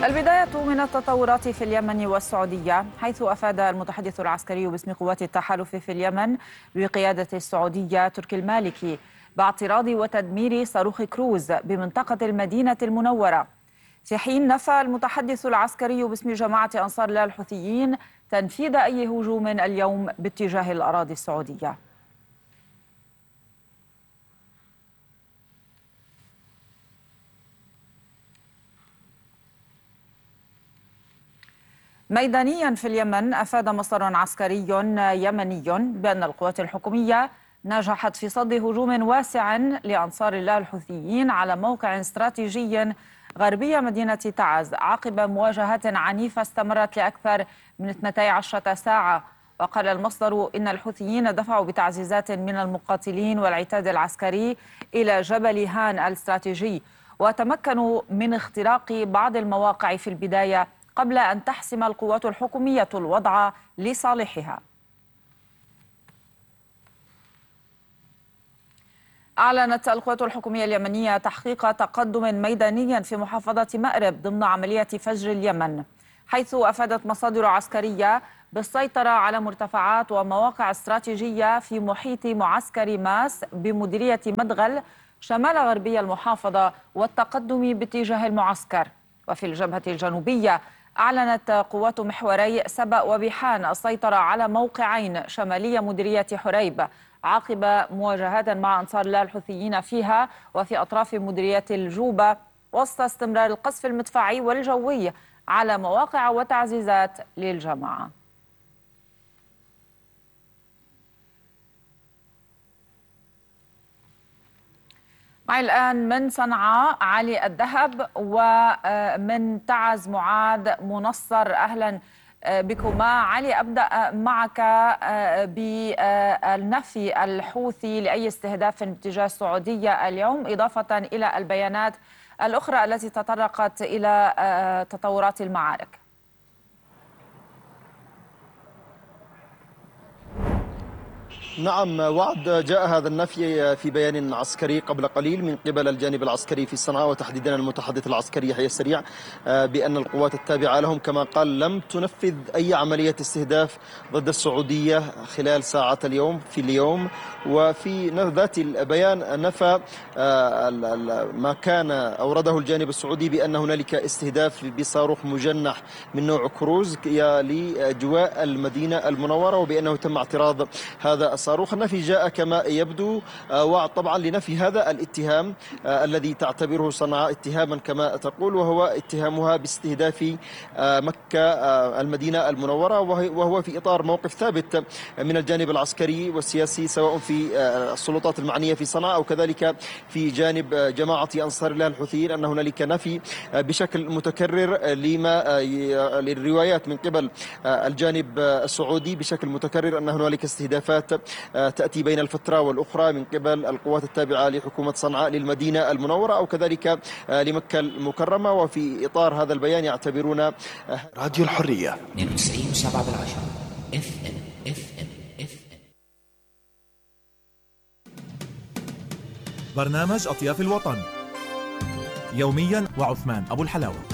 البداية من التطورات في اليمن والسعودية، حيث أفاد المتحدث العسكري باسم قوات التحالف في اليمن بقيادة السعودية تركي المالكي باعتراض وتدمير صاروخ كروز بمنطقة المدينة المنورة، في حين نفى المتحدث العسكري باسم جماعة أنصار الله الحوثيين تنفيذ أي هجوم اليوم باتجاه الأراضي السعودية. ميدانيا في اليمن، أفاد مصدر عسكري يمني بأن القوات الحكومية نجحت في صد هجوم واسع لأنصار الله الحوثيين على موقع استراتيجي غربية مدينة تعز عقب مواجهات عنيفة استمرت لأكثر من 12 ساعة. وقال المصدر إن الحوثيين دفعوا بتعزيزات من المقاتلين والعتاد العسكري إلى جبل هان الاستراتيجي، وتمكنوا من اختراق بعض المواقع في البداية قبل أن تحسم القوات الحكومية الوضع لصالحها. أعلنت القوات الحكومية اليمنية تحقيق تقدم ميداني في محافظة مأرب ضمن عملية فجر اليمن، حيث أفادت مصادر عسكرية بالسيطرة على مرتفعات ومواقع استراتيجية في محيط معسكر ماس بمديرية مدغل شمال غربي المحافظة والتقدم باتجاه المعسكر. وفي الجبهة الجنوبية، أعلنت قوات محوري سبأ وبيحان السيطرة على موقعين شمالية مديرية حريب عقب مواجهات مع أنصار الله الحوثيين فيها وفي أطراف مديرية الجوبة، وسط استمرار القصف المدفعي والجوي على مواقع وتعزيزات للجماعة. معي الآن من صنعاء علي الذهب، ومن تعز معاذ منصر. أهلا بكما. علي، أبدأ معك بالنفي الحوثي لأي استهداف باتجاه السعودية اليوم، إضافة إلى البيانات الأخرى التي تطرقت إلى تطورات المعارك. نعم، وعد جاء هذا النفي في بيان عسكري قبل قليل من قبل الجانب العسكري في صنعاء، وتحديدا المتحدث العسكري يحيى السريع، بأن القوات التابعة لهم كما قال لم تنفذ أي عملية استهداف ضد السعودية خلال ساعات اليوم. وفي ذات البيان نفى ما كان أورده الجانب السعودي بأن هنالك استهداف بصاروخ مجنح من نوع كروز لأجواء المدينة المنورة، وبأنه تم اعتراض هذا الصاروخ. النفي جاء كما يبدو وعد طبعا لنفي هذا الاتهام الذي تعتبره صنعاء اتهاما كما تقول، وهو اتهامها باستهداف مكة المدينة المنورة، وهو في إطار موقف ثابت من الجانب العسكري والسياسي، سواء في السلطات المعنية في صنعاء أو كذلك في جانب جماعة أنصار الله الحوثيين، أن هنالك نفي بشكل متكرر للروايات من قبل الجانب السعودي بشكل متكرر أن هنالك استهدافات تأتي بين الفترة والأخرى من قبل القوات التابعة لحكومة صنعاء للمدينة المنورة أو كذلك لمكة المكرمة. وفي إطار هذا البيان يعتبرون راديو الحرية 92.7 FM. برنامج أطياف الوطن يوميا وعثمان أبو الحلاوة.